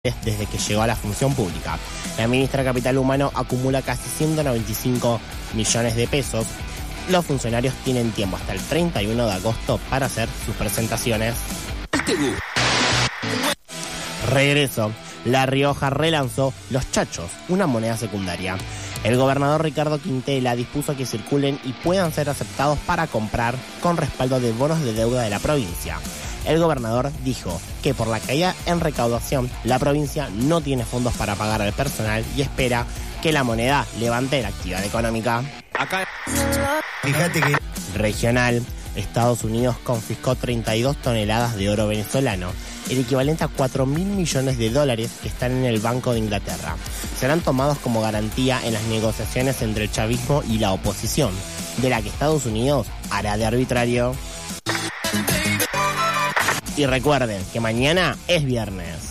desde que llegó a la función pública. La ministra de Capital Humano acumula casi 195 millones de pesos. Los funcionarios tienen tiempo hasta el 31 de agosto para hacer sus presentaciones. Regreso. La Rioja relanzó los chachos, una moneda secundaria. El gobernador Ricardo Quintela dispuso que circulen y puedan ser aceptados para comprar con respaldo de bonos de deuda de la provincia. El gobernador dijo que por la caída en recaudación, la provincia no tiene fondos para pagar al personal y espera que la moneda levante la actividad económica. Acá, fíjate que... Regional. Estados Unidos confiscó 32 toneladas de oro venezolano, el equivalente a 4.000 millones de dólares que están en el Banco de Inglaterra. Serán tomados como garantía en las negociaciones entre el chavismo y la oposición, de la que Estados Unidos hará de arbitrario. Y recuerden que mañana es viernes.